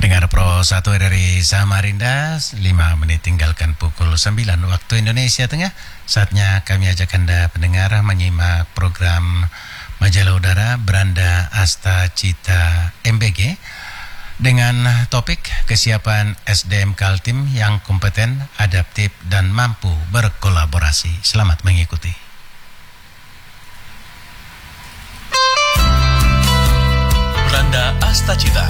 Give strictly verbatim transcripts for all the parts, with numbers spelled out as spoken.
Pendengar Pro satu dari Samarinda, lima menit tinggalkan pukul sembilan waktu Indonesia Tengah. Saatnya kami ajak Anda pendengar menyimak program Majalah Udara Beranda Asta Cita M B G dengan topik kesiapan S D M Kaltim yang kompeten, adaptif, dan mampu berkolaborasi. Selamat mengikuti. Beranda Asta Cita.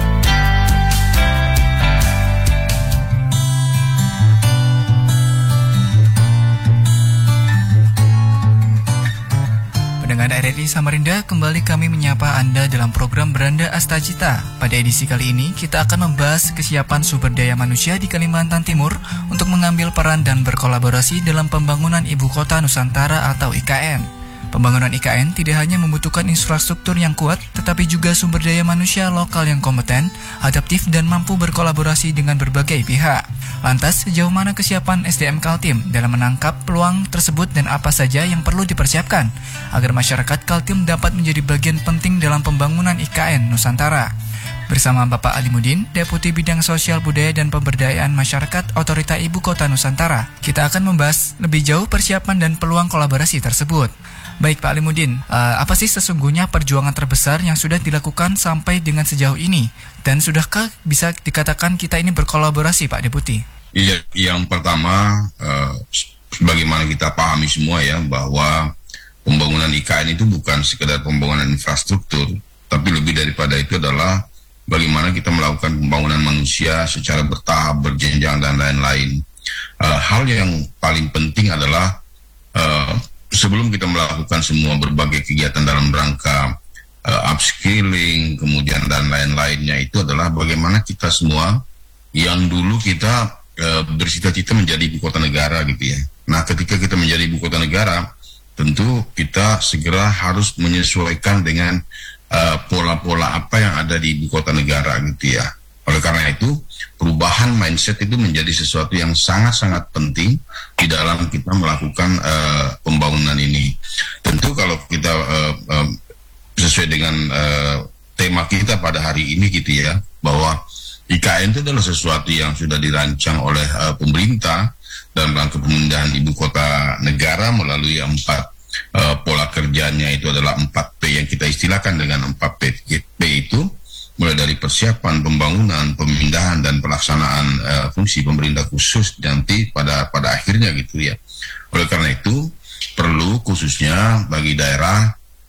Pendengar R R I Samarinda, kembali kami menyapa Anda dalam program Beranda Asta Cita. Pada edisi kali ini, kita akan membahas kesiapan sumber daya manusia di Kalimantan Timur untuk mengambil peran dan berkolaborasi dalam pembangunan Ibu Kota Nusantara atau I K N. Pembangunan I K N tidak hanya membutuhkan infrastruktur yang kuat, tetapi juga sumber daya manusia lokal yang kompeten, adaptif, dan mampu berkolaborasi dengan berbagai pihak. Lantas, sejauh mana kesiapan S D M Kaltim dalam menangkap peluang tersebut dan apa saja yang perlu dipersiapkan agar masyarakat Kaltim dapat menjadi bagian penting dalam pembangunan I K N Nusantara? Bersama Bapak Alimuddin, Deputi Bidang Sosial Budaya dan Pemberdayaan Masyarakat Otorita Ibu Kota Nusantara, kita akan membahas lebih jauh persiapan dan peluang kolaborasi tersebut. Baik Pak Alimuddin, uh, apa sih sesungguhnya perjuangan terbesar yang sudah dilakukan sampai dengan sejauh ini? Dan sudahkah bisa dikatakan kita ini berkolaborasi Pak Deputi? Iya, yang pertama, uh, sebagaimana kita pahami semua ya, bahwa pembangunan I K N itu bukan sekedar pembangunan infrastruktur, tapi lebih daripada itu adalah bagaimana kita melakukan pembangunan manusia secara bertahap, berjenjang, dan lain-lain. Uh, hal yang paling penting adalah uh, sebelum kita melakukan semua berbagai kegiatan dalam rangka uh, upskilling, kemudian dan lain-lainnya, itu adalah bagaimana kita semua yang dulu kita uh, bercita-cita menjadi ibu kota negara gitu ya. Nah, ketika kita menjadi ibu kota negara, tentu kita segera harus menyesuaikan dengan uh, pola-pola apa yang ada di ibu kota negara gitu ya. Oleh karena itu, perubahan mindset itu menjadi sesuatu yang sangat-sangat penting di dalam kita melakukan uh, pembangunan ini. Tentu kalau kita uh, uh, sesuai dengan uh, tema kita pada hari ini gitu ya, bahwa I K N itu adalah sesuatu yang sudah dirancang oleh uh, pemerintah dalam rangka pemindahan ibu kota negara melalui empat uh, pola kerjanya, itu adalah empat P yang kita istilahkan dengan empat P. P itu mulai dari persiapan, pembangunan, pemindahan, dan pelaksanaan uh, fungsi pemerintah khusus nanti pada pada akhirnya gitu ya. Oleh karena itu, perlu khususnya bagi daerah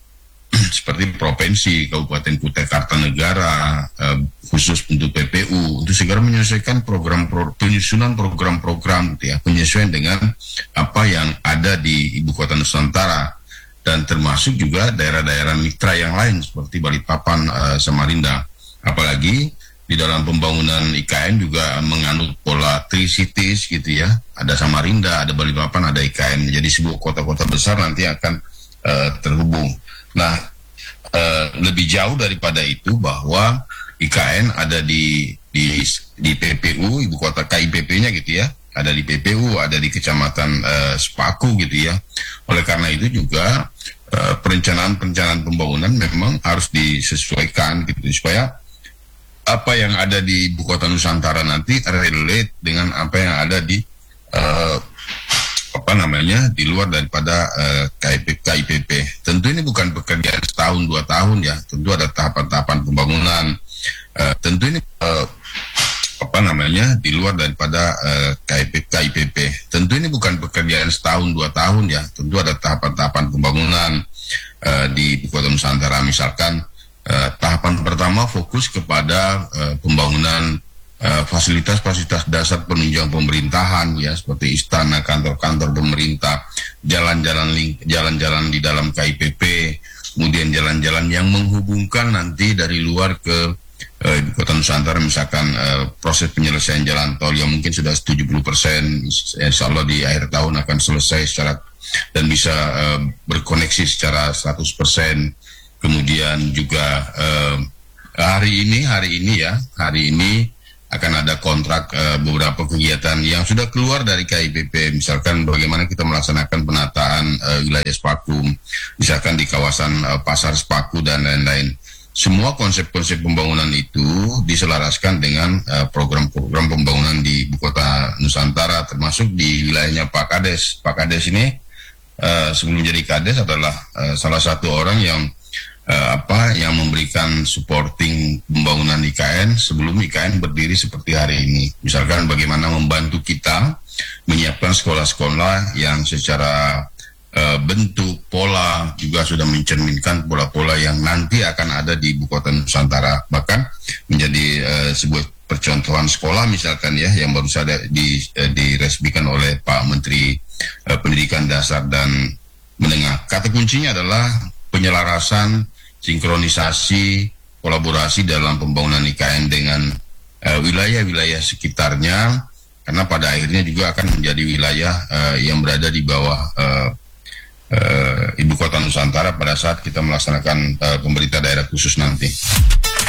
seperti provinsi, kabupaten, kota, Kartanegara, uh, khusus untuk P P U, untuk segera menyelesaikan program pro, penyusunan program-program gitu ya, penyesuaian dengan apa yang ada di Ibu Kota Nusantara, dan termasuk juga daerah-daerah mitra yang lain seperti Balikpapan, uh, Samarinda. Apalagi di dalam pembangunan I K N juga menganut pola three cities gitu ya. Ada Samarinda, ada Balikpapan, ada I K N. Jadi sebuah kota-kota besar nanti akan uh, terhubung. Nah, uh, lebih jauh daripada itu bahwa I K N ada di di di P P U, ibu kota K I P P-nya gitu ya. Ada di P P U, ada di Kecamatan uh, Sepaku gitu ya. Oleh karena itu juga uh, perencanaan-perencanaan pembangunan memang harus disesuaikan gitu supaya apa yang ada di Ibu Kota Nusantara nanti relate dengan apa yang ada di uh, apa namanya di luar daripada uh, K I P P. Tentu ini bukan pekerjaan setahun dua tahun ya. Tentu ada tahapan-tahapan pembangunan. Uh, tentu ini uh, apa namanya di luar daripada uh, K I P P. Tentu ini bukan pekerjaan setahun dua tahun ya. Tentu ada tahapan-tahapan pembangunan uh, di Ibu Kota Nusantara. Misalkan Uh, tahapan pertama fokus kepada uh, pembangunan uh, fasilitas-fasilitas dasar penunjang pemerintahan ya, seperti istana, kantor-kantor pemerintah, jalan-jalan link, jalan-jalan di dalam K I P P, kemudian jalan-jalan yang menghubungkan nanti dari luar ke uh, Ibu Kota Nusantara, misalkan uh, proses penyelesaian jalan tol yang mungkin sudah tujuh puluh persen, insya Allah di akhir tahun akan selesai secara dan bisa uh, berkoneksi secara seratus persen. Kemudian juga eh, hari ini, hari ini ya, hari ini akan ada kontrak eh, beberapa kegiatan yang sudah keluar dari K I P P. Misalkan bagaimana kita melaksanakan penataan eh, wilayah Sepaku, misalkan di kawasan eh, Pasar Sepaku dan lain-lain. semua konsep-konsep pembangunan itu diselaraskan dengan uh, program-program pembangunan di Ibu Kota Nusantara, termasuk di wilayahnya Pak Kades. Pak Kades ini uh, sebelum jadi Kades adalah uh, salah satu orang yang Uh, apa yang memberikan supporting pembangunan I K N sebelum I K N berdiri seperti hari ini. Misalkan bagaimana membantu kita menyiapkan sekolah-sekolah yang secara uh, bentuk, pola juga sudah mencerminkan pola-pola yang nanti akan ada di Ibu Kota Nusantara. Bahkan menjadi uh, sebuah percontohan sekolah misalkan ya yang baru saja di, uh, diresmikan oleh Pak Menteri uh, Pendidikan Dasar dan Menengah. Kata kuncinya adalah penyelarasan, sinkronisasi, kolaborasi dalam pembangunan I K N dengan uh, wilayah-wilayah sekitarnya, karena pada akhirnya juga akan menjadi wilayah uh, yang berada di bawah uh, uh, Ibu Kota Nusantara pada saat kita melaksanakan uh, pemerintah daerah khusus nanti.